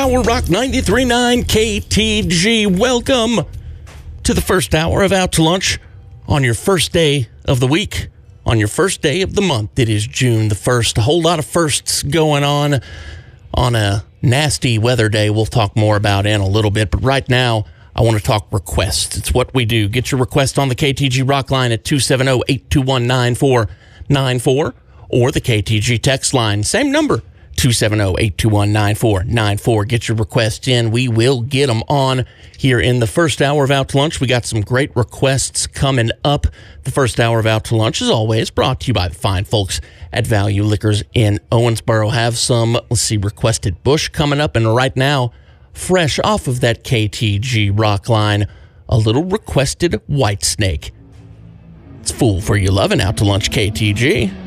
hour, Rock 93.9 KTG. Welcome to the first hour of Out to Lunch on your first day of the week, on your first day of the month. It is June the 1st. A whole lot of firsts going on a nasty weather day we'll talk more about in a little bit. But right now, I want to talk requests. It's what we do. Get your request on the KTG Rock line at 270-821-9494 or the KTG text line. Same number, 270-821-9494. Get your requests in. We will get them on here in the first hour of Out to Lunch. We got some great requests coming up. The first hour of Out to Lunch, as always, brought to you by the fine folks at Value Liquors in Owensboro. Have some, requested Busch coming up. And right now, fresh off of that KTG Rock line, a little requested Whitesnake. It's Fool for You Lovin' Out to Lunch KTG.